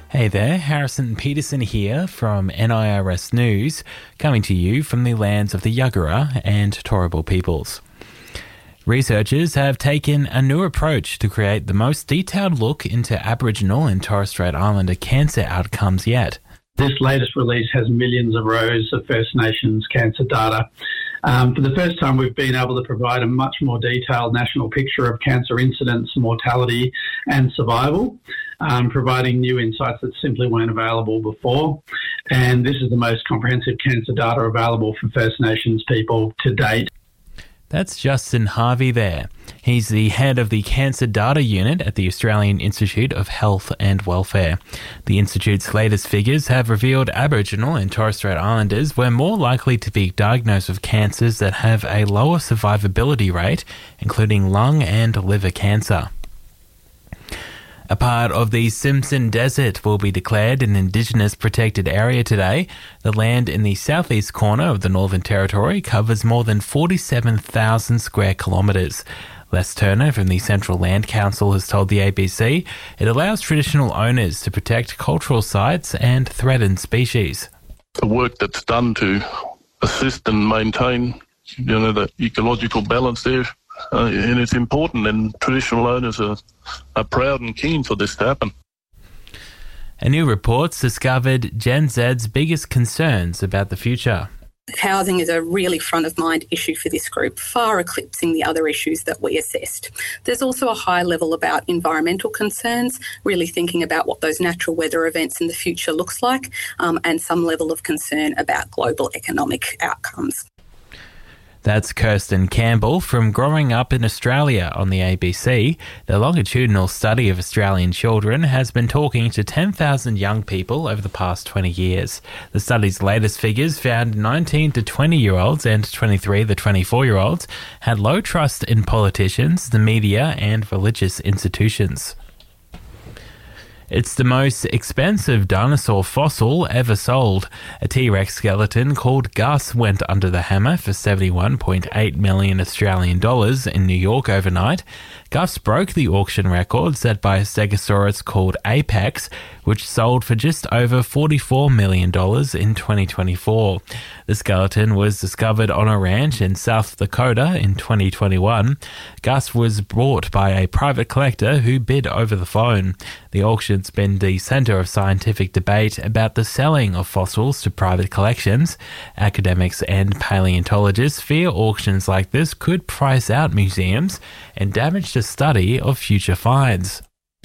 Hey there, Harrison Peterson here from NIRS News, coming to you from the lands of the Yagara and Turrbal peoples. Researchers have taken a new approach to create the most detailed look into Aboriginal and Torres Strait Islander cancer outcomes yet. This latest release has millions of rows of First Nations cancer data. For the first time, we've been able to provide a much more detailed national picture of cancer incidence, mortality and survival, providing new insights that simply weren't available before. And this is the most comprehensive cancer data available for First Nations people to date. That's Justin Harvey there. He's the head of the Cancer Data Unit at the Australian Institute of Health and Welfare. The Institute's latest figures have revealed Aboriginal and Torres Strait Islanders were more likely to be diagnosed with cancers that have a lower survivability rate, including lung and liver cancer. A part of the Simpson Desert will be declared an Indigenous protected area today. The land in the southeast corner of the Northern Territory covers more than 47,000 square kilometres. Les Turner from the Central Land Council has told the ABC it allows traditional owners to protect cultural sites and threatened species. The work that's done to assist and maintain, the ecological balance there, and it's important, and traditional owners are proud and keen for this to happen. A new report's discovered Gen Z's biggest concerns about the future. Housing is a really front-of-mind issue for this group, far eclipsing the other issues that we assessed. There's also a high level about environmental concerns, really thinking about what those natural weather events in the future looks like, and some level of concern about global economic outcomes. That's Kirsten Campbell from Growing Up in Australia on the ABC. The longitudinal study of Australian children has been talking to 10,000 young people over the past 20 years. The study's latest figures found 19 to 20-year-olds and 23 to 24-year-olds had low trust in politicians, the media and religious institutions. It's the most expensive dinosaur fossil ever sold. A T-Rex skeleton called Gus went under the hammer for $71.8 million Australian dollars in New York overnight. Gus broke the auction record set by a stegosaurus called Apex, which sold for just over $44 million in 2024. The skeleton was discovered on a ranch in South Dakota in 2021. Gus was bought by a private collector who bid over the phone. The auction's been the centre of scientific debate about the selling of fossils to private collections. Academics and paleontologists fear auctions like this could price out museums and damage the study of future finds.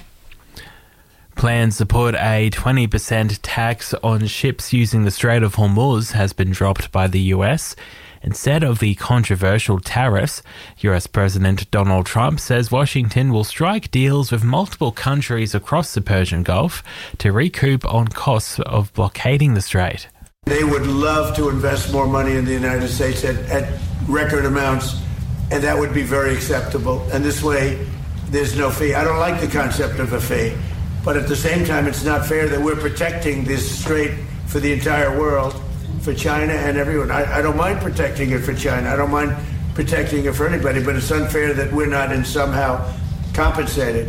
Plans to put a 20% tax on ships using the Strait of Hormuz has been dropped by the US. Instead of the controversial tariffs, US President Donald Trump says Washington will strike deals with multiple countries across the Persian Gulf to recoup on costs of blockading the strait. They would love to invest more money in the United States at record amounts, and that would be very acceptable. And this way, there's no fee. I don't like the concept of a fee. But at the same time, it's not fair that we're protecting this strait for the entire world, for China and everyone. I don't mind protecting it for China. I don't mind protecting it for anybody, but it's unfair that we're not in somehow compensated.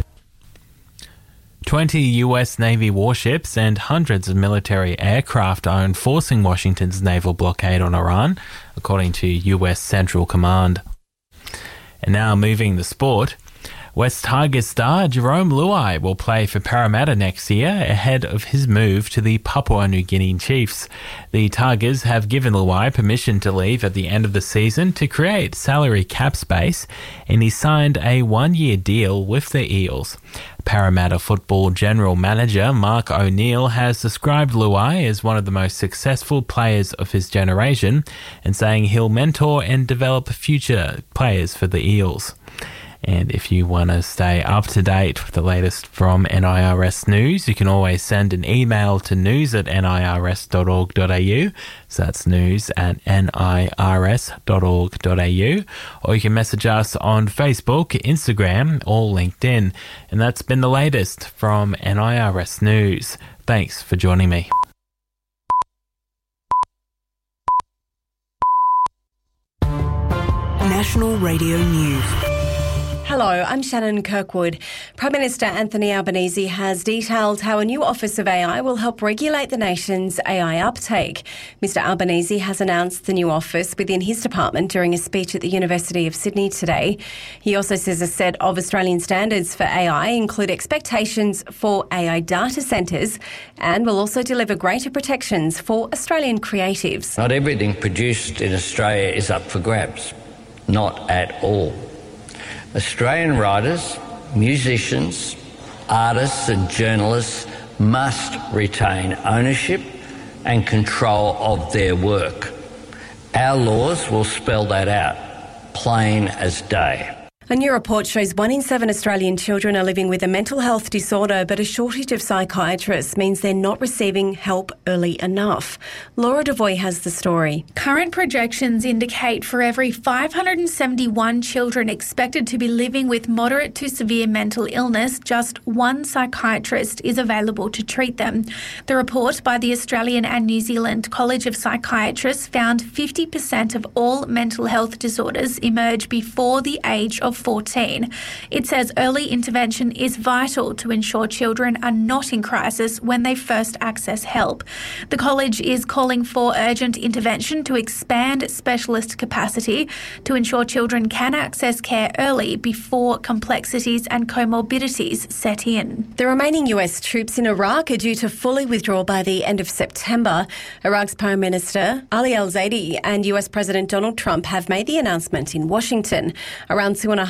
20 US Navy warships and hundreds of military aircraft are enforcing Washington's naval blockade on Iran, according to US Central Command. And now moving the sport. West Tigers star Jerome Luai will play for Parramatta next year ahead of his move to the Papua New Guinea Chiefs. The Tigers have given Luai permission to leave at the end of the season to create salary cap space, and he signed a one-year deal with the Eels. Parramatta football general manager Mark O'Neill has described Luai as one of the most successful players of his generation and saying he'll mentor and develop future players for the Eels. And if you want to stay up to date with the latest from NIRS News, you can always send an email to news@nirs.org.au. So that's news@nirs.org.au. Or you can message us on Facebook, Instagram, or LinkedIn. And that's been the latest from NIRS News. Thanks for joining me. National Radio News. Hello, I'm Shannon Kirkwood. Prime Minister Anthony Albanese has detailed how a new Office of AI will help regulate the nation's AI uptake. Mr Albanese has announced the new office within his department during a speech at the University of Sydney today. He also says a set of Australian standards for AI include expectations for AI data centres and will also deliver greater protections for Australian creatives. Not everything produced in Australia is up for grabs. Not at all. Australian writers, musicians, artists and journalists must retain ownership and control of their work. Our laws will spell that out, plain as day. A new report shows 1 in 7 Australian children are living with a mental health disorder, but a shortage of psychiatrists means they're not receiving help early enough. Laura Devoy has the story. Current projections indicate for every 571 children expected to be living with moderate to severe mental illness, just one psychiatrist is available to treat them. The report by the Australian and New Zealand College of Psychiatrists found 50% of all mental health disorders emerge before the age of 14. It says early intervention is vital to ensure children are not in crisis when they first access help. The college is calling for urgent intervention to expand specialist capacity to ensure children can access care early before complexities and comorbidities set in. The remaining US troops in Iraq are due to fully withdraw by the end of September. Iraq's Prime Minister Ali al-Zaidi and US President Donald Trump have made the announcement in Washington. Around 2,500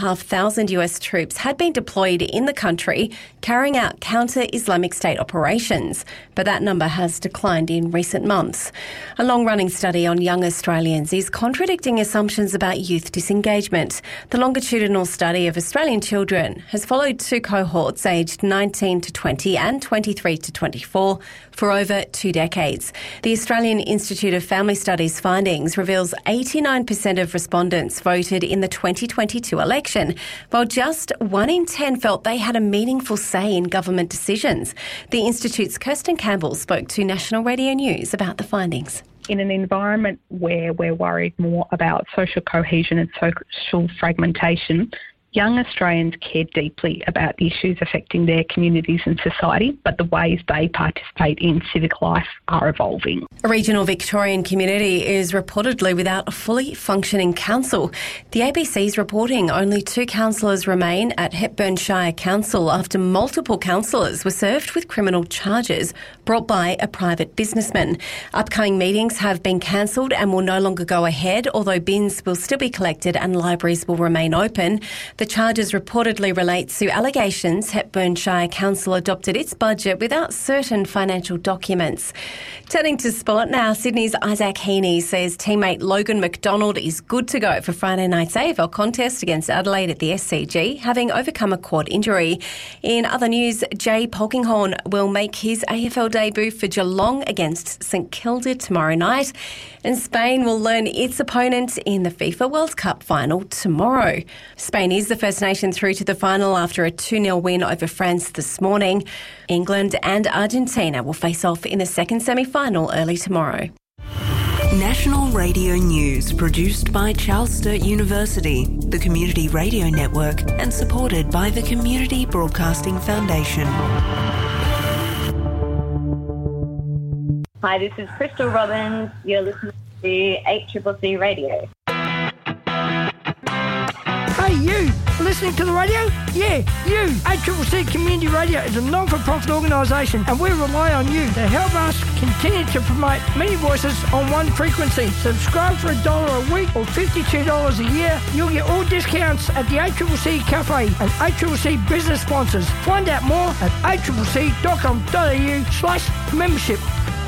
US troops had been deployed in the country, carrying out counter-Islamic State operations, but that number has declined in recent months. A long-running study on young Australians is contradicting assumptions about youth disengagement. The longitudinal study of Australian children has followed 2 cohorts aged 19 to 20 and 23 to 24 for over 2 decades. The Australian Institute of Family Studies findings reveals 89% of respondents voted in the 2022 election, while just 1 in 10 felt they had a meaningful say in government decisions. The Institute's Kirsten Campbell spoke to National Radio News about the findings. In an environment where we're worried more about social cohesion and social fragmentation, young Australians care deeply about the issues affecting their communities and society, but the ways they participate in civic life are evolving. A regional Victorian community is reportedly without a fully functioning council. The ABC's reporting only 2 councillors remain at Hepburn Shire Council after multiple councillors were served with criminal charges brought by a private businessman. Upcoming meetings have been cancelled and will no longer go ahead, although bins will still be collected and libraries will remain open. The charges reportedly relate to allegations Hepburn Shire Council adopted its budget without certain financial documents. Turning to sport now, Sydney's Isaac Heaney says teammate Logan McDonald is good to go for Friday night's AFL contest against Adelaide at the SCG, having overcome a quad injury. In other news, Jay Polkinghorne will make his AFL debut for Geelong against St Kilda tomorrow night, and Spain will learn its opponent in the FIFA World Cup final tomorrow. Spain is the first nation through to the final after a 2-0 win over France this morning. England and Argentina will face off in the second semi-final early tomorrow. National Radio News, produced by Charles Sturt University, the Community Radio Network, and supported by the Community Broadcasting Foundation. Hi, this is Crystal Robbins. You're listening to 8CCC Radio. Hey, you! Listening to the radio? Yeah, you! 8CCC Community Radio is a non-for-profit organisation, and we rely on you to help us continue to promote many voices on one frequency. Subscribe for $1 a week or $52 a year. You'll get all discounts at the 8CCC Cafe and 8CCC business sponsors. Find out more at 8CCC.com.au/membership.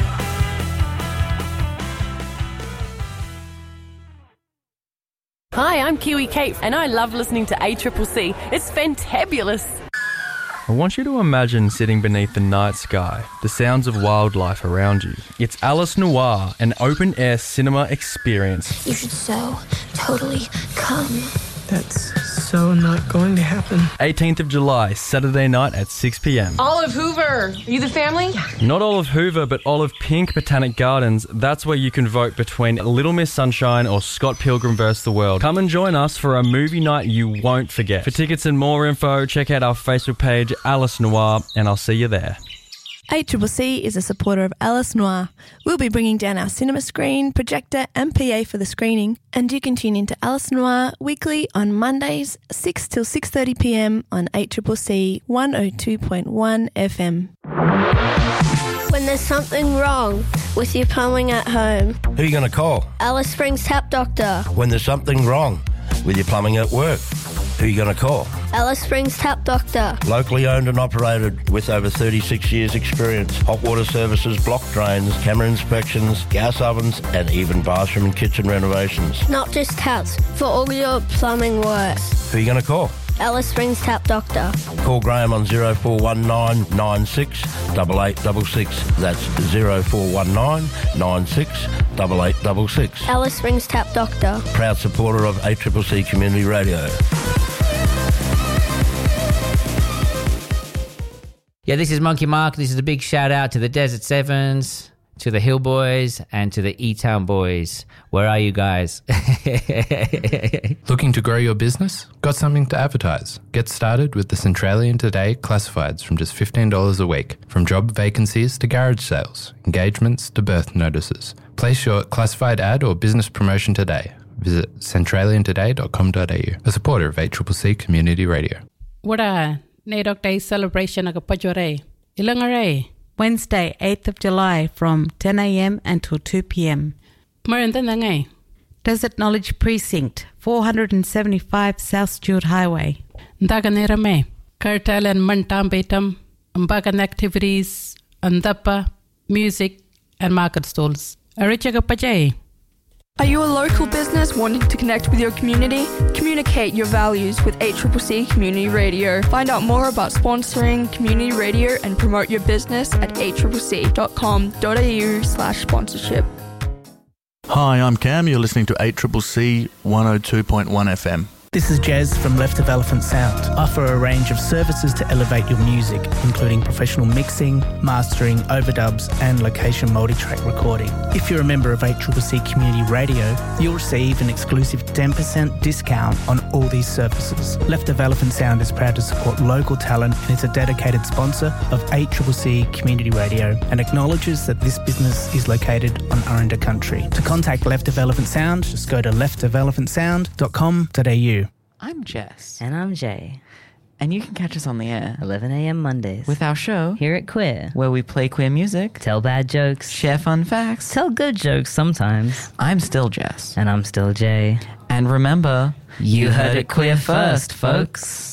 Hi, I'm Kiwi Kate, and I love listening to ACCC. It's fantabulous. I want you to imagine sitting beneath the night sky, the sounds of wildlife around you. It's Alice Noir, an open-air cinema experience. You should so totally come. That's also not going to happen. 18th of July, Saturday night at 6 p.m. Olive Hoover, are you the family? Not Olive Hoover, but Olive Pink Botanic Gardens. That's where you can vote between Little Miss Sunshine or Scott Pilgrim vs. the World. Come and join us for a movie night you won't forget. For tickets and more info, check out our Facebook page, Alice Noir, and I'll see you there. ACCC is a supporter of Alice Noir. We'll be bringing down our cinema screen, projector and PA for the screening, and you can tune into Alice Noir weekly on Mondays 6 till 6:30 p.m. on ACCC 102.1 FM. When there's something wrong with your plumbing at home, who are you going to call? Alice Springs Tap Doctor. When there's something wrong with your plumbing at work, who are you going to call? Alice Springs Tap Doctor. Locally owned and operated with over 36 years experience. Hot water services, block drains, camera inspections, gas ovens and even bathroom and kitchen renovations. Not just taps, for all your plumbing works. Who are you going to call? Alice Springs Tap Doctor. Call Graham on 0419 96 8866. That's 0419 96 8866. Alice Springs Tap Doctor. Proud supporter of ACCC Community Radio. Yeah, this is Monkey Mark. This is a big shout out to the Desert Sevens, to the Hill Boys, and to the E-Town Boys. Where are you guys? Looking to grow your business? Got something to advertise? Get started with the Centralian Today Classifieds from just $15 a week. From job vacancies to garage sales, engagements to birth notices. Place your classified ad or business promotion today. Visit centraliantoday.com.au, a supporter of ACCC Community Radio. What a NAIDOC Day celebration of Pajore. Ilangare. Wednesday, 8th of July from 10 a.m. until 2 p.m. Desert Knowledge Precinct, 475 South Stewart Highway. Daganirame. Cartel and Mantam Betam, Mbagan activities, Andapa, music, and market stalls. Arichaga Pajay. Are you a local business wanting to connect with your community? Communicate your values with ACCC Community Radio. Find out more about sponsoring community radio and promote your business at accc.com.au/sponsorship. Hi, I'm Cam. You're listening to ACCC 102.1 FM. This is Jez from Left of Elephant Sound. Offer a range of services to elevate your music, including professional mixing, mastering, overdubs and location multi-track recording. If you're a member of ACCC Community Radio, you'll receive an exclusive 10% discount on all these services. Left of Elephant Sound is proud to support local talent and is a dedicated sponsor of ACCC Community Radio and acknowledges that this business is located on Aranda Country. To contact Left of Elephant Sound, just go to leftofelephantsound.com.au. I'm Jess. And I'm Jay. And you can catch us on the air 11 a.m. Mondays with our show Here at Queer, where we play queer music, tell bad jokes, share fun facts, tell good jokes sometimes. I'm still Jess. And I'm still Jay. And remember, you heard it queer first, folks.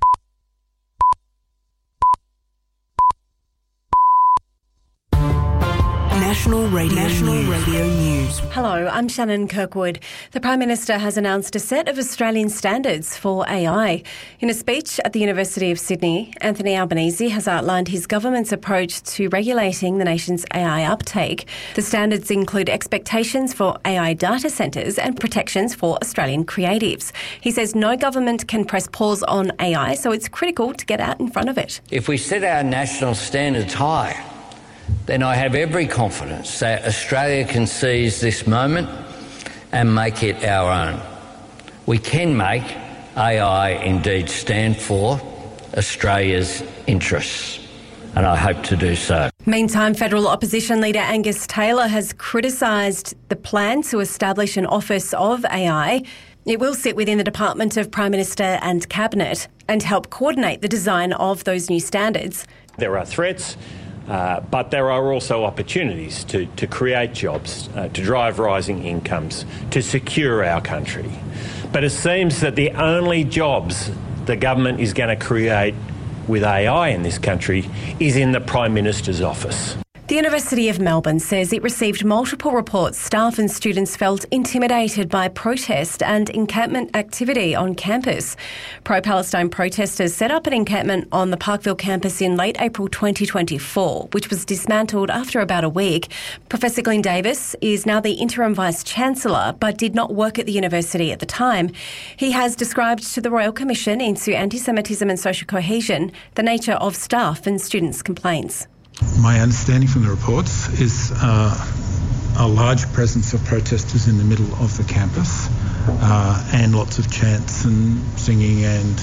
National Radio News. Hello, I'm Shannon Kirkwood. The Prime Minister has announced a set of Australian standards for AI. In a speech at the University of Sydney, Anthony Albanese has outlined his government's approach to regulating the nation's AI uptake. The standards include expectations for AI data centres and protections for Australian creatives. He says no government can press pause on AI, so it's critical to get out in front of it. If we set our national standards high, then I have every confidence that Australia can seize this moment and make it our own. We can make AI indeed stand for Australia's interests, and I hope to do so. Meantime, federal opposition leader Angus Taylor has criticised the plan to establish an Office of AI. It will sit within the Department of Prime Minister and Cabinet and help coordinate the design of those new standards. There are threats. But there are also opportunities to create jobs, to drive rising incomes, to secure our country. But it seems that the only jobs the government is going to create with AI in this country is in the Prime Minister's office. The University of Melbourne says it received multiple reports staff and students felt intimidated by protest and encampment activity on campus. Pro-Palestine protesters set up an encampment on the Parkville campus in late April 2024, which was dismantled after about a week. Professor Glyn Davis is now the interim Vice-Chancellor but did not work at the university at the time. He has described to the Royal Commission into Anti-Semitism and Social Cohesion the nature of staff and students' complaints. My understanding from the reports is a large presence of protesters in the middle of the campus and lots of chants and singing and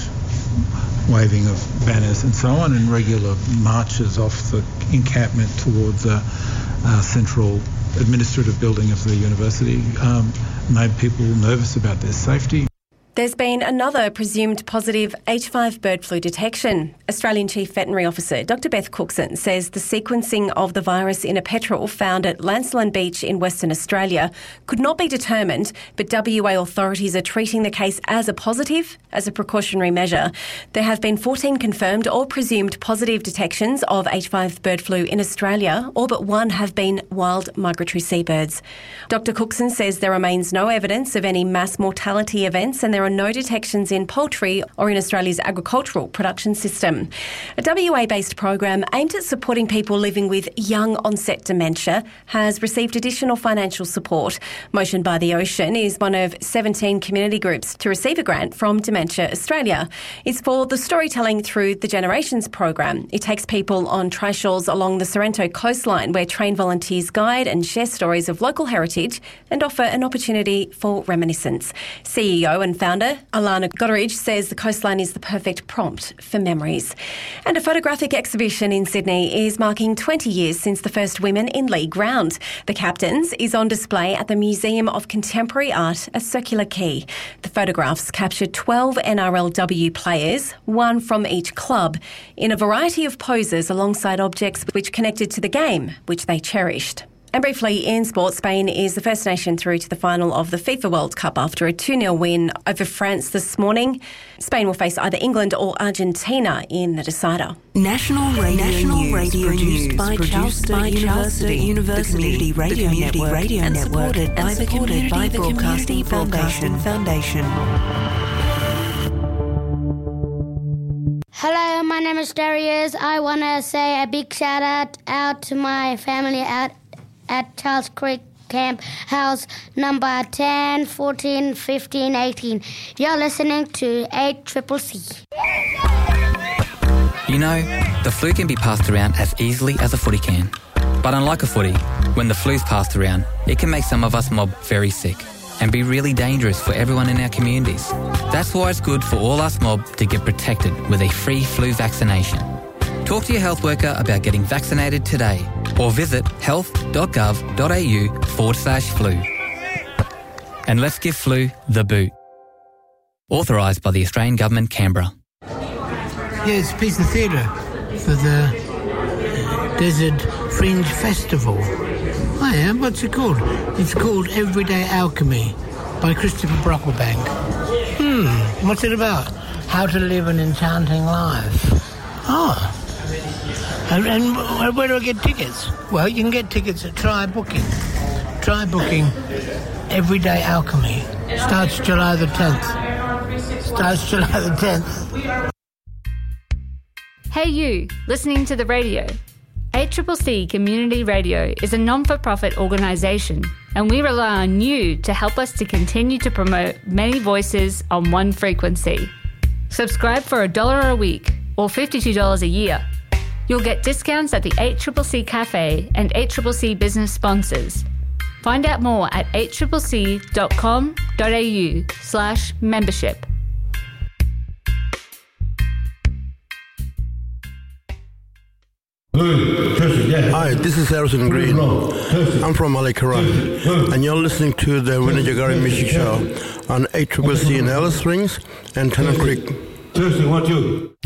waving of banners and so on, and regular marches off the encampment towards the central administrative building of the university made people nervous about their safety. There's been another presumed positive H5 bird flu detection. Australian Chief Veterinary Officer Dr Beth Cookson says the sequencing of the virus in a petrel found at Lancelin Beach in Western Australia could not be determined, but WA authorities are treating the case as a positive, as a precautionary measure. There have been 14 confirmed or presumed positive detections of H5 bird flu in Australia. All but one have been wild migratory seabirds. Dr Cookson says there remains no evidence of any mass mortality events and there are no detections in poultry or in Australia's agricultural production system. A WA-based program aimed at supporting people living with young onset dementia has received additional financial support. Motion by the Ocean is one of 17 community groups to receive a grant from Dementia Australia. It's for the Storytelling Through the Generations program. It takes people on trishaws along the Sorrento coastline where trained volunteers guide and share stories of local heritage and offer an opportunity for reminiscence. CEO and founder Alana Gotteridge says the coastline is the perfect prompt for memories. And a photographic exhibition in Sydney is marking 20 years since the first Women in League round. The Captains is on display at the Museum of Contemporary Art at Circular Quay. The photographs captured 12 NRLW players, one from each club, in a variety of poses alongside objects which connected to the game, which they cherished. And briefly, in sport, Spain is the first nation through to the final of the FIFA World Cup after a 2-0 win over France this morning. Spain will face either England or Argentina in the decider. National Radio News produced by Charles University, the Community Radio Network, and supported by the Community Broadcasting Foundation. Hello, my name is Darius. I want to say a big shout out to my family out at Charles Creek Camp House number 10, 14, 15, 18. You're listening to 8CCC. You know, the flu can be passed around as easily as a footy can. But unlike a footy, when the flu's passed around, it can make some of us mob very sick and be really dangerous for everyone in our communities. That's why it's good for all us mob to get protected with a free flu vaccination. Talk to your health worker about getting vaccinated today or visit health.gov.au/flu. And let's give flu the boot. Authorised by the Australian Government, Canberra. Yeah, it's a piece of theatre for the Desert Fringe Festival. Oh yeah, what's it called? It's called Everyday Alchemy by Christopher Brocklebank. What's it about? How to live an enchanting life. Oh. And where do I get tickets? Well, you can get tickets at Try Booking. Try Booking Everyday Alchemy. Starts July the 10th. Hey you, listening to the radio. 8CCC Community Radio is a non-for-profit organisation and we rely on you to help us to continue to promote many voices on one frequency. Subscribe for $1 a week or $52 a year. You'll get discounts at the 8CCC Cafe and 8CCC business sponsors. Find out more at 8CCC.com.au/membership. Hi, this is Harrison Green. I'm from Malekara, and you're listening to the Winajagari Music Show on 8CCC in Alice Springs and Tennant Creek. Seriously, what you?